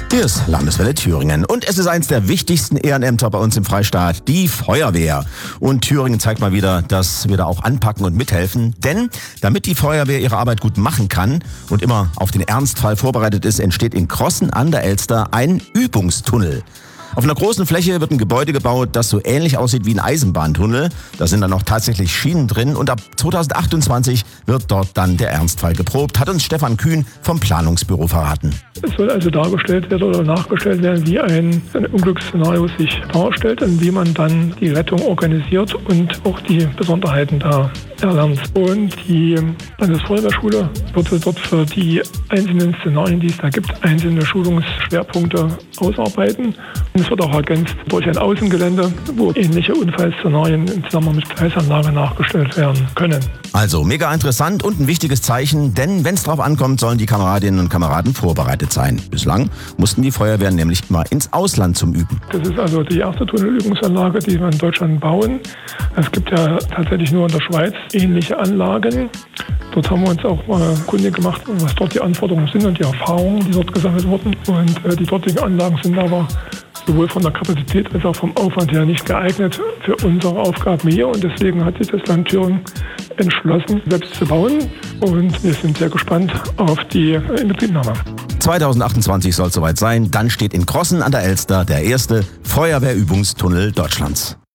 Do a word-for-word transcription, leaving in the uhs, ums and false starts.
Hier ist Landeswelle Thüringen und es ist eins der wichtigsten Ehrenämter bei uns im Freistaat, die Feuerwehr. Und Thüringen zeigt mal wieder, dass wir da auch anpacken und mithelfen. Denn damit die Feuerwehr ihre Arbeit gut machen kann und immer auf den Ernstfall vorbereitet ist, entsteht in Crossen an der Elster ein Übungstunnel. Auf einer großen Fläche wird ein Gebäude gebaut, das so ähnlich aussieht wie ein Eisenbahntunnel. Da sind dann noch tatsächlich Schienen drin und ab zweitausendachtundzwanzig wird dort dann der Ernstfall geprobt, hat uns Stefan Kühn vom Planungsbüro verraten. Es soll also dargestellt werden oder nachgestellt werden, wie ein, ein Unglücksszenario sich darstellt und wie man dann die Rettung organisiert und auch die Besonderheiten da erlernt. Und die Landesfeuerwehrschule wird dort für die einzelnen Szenarien, die es da gibt, einzelne Schulungsschwerpunkte ausarbeiten. Und es wird auch ergänzt durch ein Außengelände, wo ähnliche Unfallszenarien im Zusammenhang mit Gleisanlage nachgestellt werden können. Also mega interessant und ein wichtiges Zeichen, denn wenn es drauf ankommt, sollen die Kameradinnen und Kameraden vorbereitet sein. Bislang mussten die Feuerwehren nämlich mal ins Ausland zum Üben. Das ist also die erste Tunnelübungsanlage, die wir in Deutschland bauen. Es gibt ja tatsächlich nur in der Schweiz ähnliche Anlagen. Dort haben wir uns auch mal kundig gemacht, was dort die Anforderungen sind und die Erfahrungen, die dort gesammelt wurden. Und äh, die dortigen Anlagen sind aber sowohl von der Kapazität als auch vom Aufwand her nicht geeignet für unsere Aufgaben hier. Und deswegen hat sich das Land Thüringen entschlossen, selbst zu bauen. Und wir sind sehr gespannt auf die Inbetriebnahme. zweitausendachtundzwanzig soll es soweit sein. Dann steht in Crossen an der Elster der erste Feuerwehrübungstunnel Deutschlands.